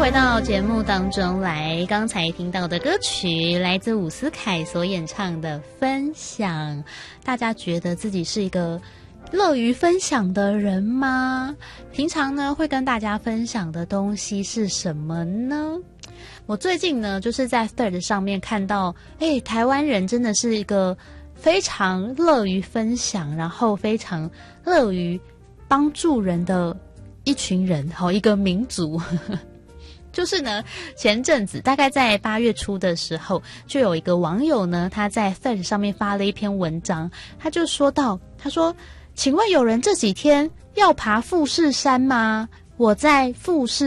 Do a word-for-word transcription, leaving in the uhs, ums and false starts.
回到节目当中来，刚才听到的歌曲来自伍思凯所演唱的《分享》。大家觉得自己是一个乐于分享的人吗？平常呢会跟大家分享的东西是什么呢？我最近呢就是在 Thread 上面看到，哎，台湾人真的是一个非常乐于分享，然后非常乐于帮助人的一群人，好，一个民族。就是呢，前阵子大概在八月初的时候，就有一个网友呢，他在 Thread 上面发了一篇文章，他就说到，他说：“请问有人这几天要爬富士山吗？我在富士